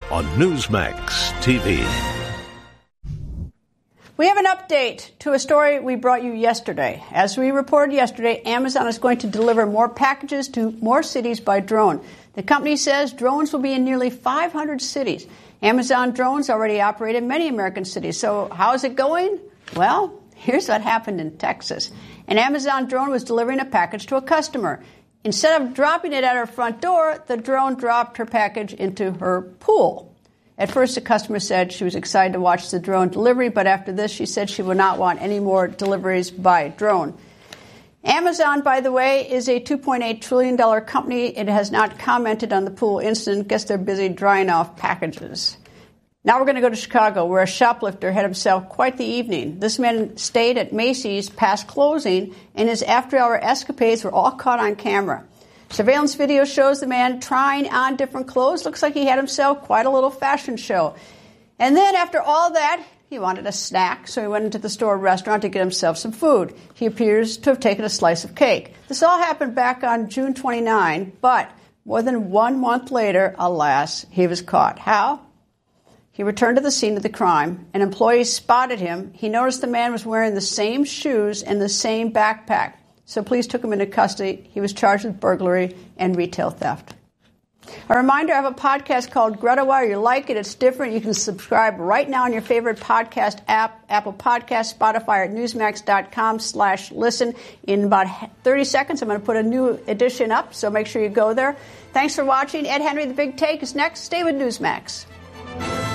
on Newsmax TV. We have an update to a story we brought you yesterday. As we reported yesterday, Amazon is going to deliver more packages to more cities by drone. The company says drones will be in nearly 500 cities. Amazon drones already operate in many American cities. So how is it going? Well, here's what happened in Texas. An Amazon drone was delivering a package to a customer. Instead of dropping it at her front door, the drone dropped her package into her pool. At first, the customer said she was excited to watch the drone delivery, but after this, she said she would not want any more deliveries by drone. Amazon, by the way, is a $2.8 trillion company. It has not commented on the pool incident. Guess they're busy drying off packages. Now we're going to go to Chicago, where a shoplifter had himself quite the evening. This man stayed at Macy's past closing, and his after-hour escapades were all caught on camera. Surveillance video shows the man trying on different clothes. Looks like he had himself quite a little fashion show. And then after all that, he wanted a snack, so he went into the store restaurant to get himself some food. He appears to have taken a slice of cake. This all happened back on June 29, but more than 1 month later, alas, he was caught. How? He returned to the scene of the crime. An employee spotted him. He noticed the man was wearing the same shoes and the same backpack. So police took him into custody. He was charged with burglary and retail theft. A reminder, I have a podcast called Greta Wire. You like it, it's different. You can subscribe right now on your favorite podcast app, Apple Podcasts, Spotify, at newsmax.com/listen. In about 30 seconds, I'm going to put a new edition up, so make sure you go there. Thanks for watching. Ed Henry, The Big Take, is next. Stay with Newsmax.